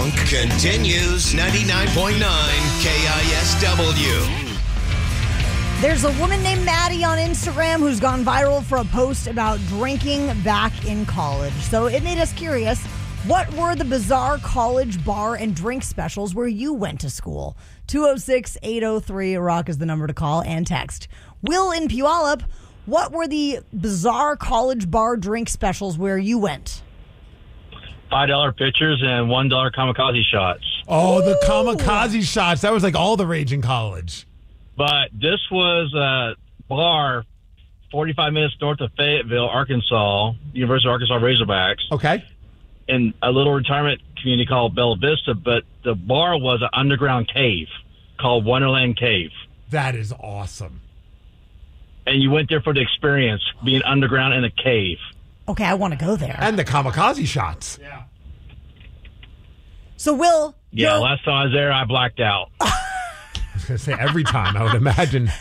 Drunk continues. 99.9 KISW. There's a woman named Maddie on Instagram who's gone viral for a post about drinking back in college. So it made us curious. What were the bizarre college bar and drink specials where you went to school? 206-803-ROCK is the number to call and text. Will in Puyallup, what were the bizarre college bar drink specials where you went? $5 pitchers and $1 kamikaze shots. Oh, the kamikaze shots. That was like all the rage in college. But this was a bar 45 minutes north of Fayetteville, Arkansas, University of Arkansas Razorbacks. Okay. In a little retirement community called Bella Vista, but the bar was an underground cave called Wonderland Cave. That is awesome. And you went there for the experience, being underground in a cave. Okay, I want to go there. And the kamikaze shots. Yeah. So, Will... Yeah, last time I was there, I blacked out. I was going to say every time, I would imagine.